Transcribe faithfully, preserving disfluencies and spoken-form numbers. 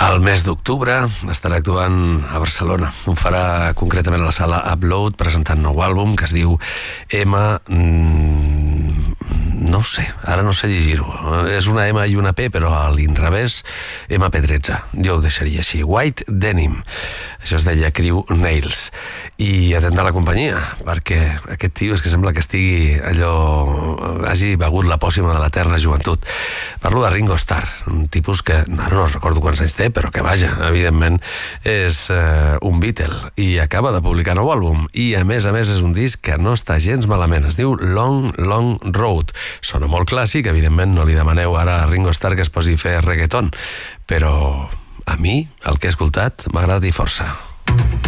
El mes d'octubre estarà actuant a Barcelona. Ho farà concretament a la sala Upload, presentant nou àlbum que es diu M... No sé, ara no sé llegir-ho. És una M i una P, però a l'inrevés, M P tretze. Jo ho deixaria així. White Denim. Això es deia Crew Nails. I atent a la companyia, perquè aquest tio és que sembla que estigui allò... hagi begut la pòssima de l'eterna joventut. Parlo de Ringo Starr, un tipus que ara no recordo quants anys té, però que vaja, evidentment és eh, un Beatle i acaba de publicar nou àlbum i a més a més és un disc que no està gens malament, es diu Long Long Road. Sona molt clàssic, evidentment no li demaneu ara a Ringo Starr que es posi a fer reggaeton, però a mi el que he escoltat m'ha agradat i força.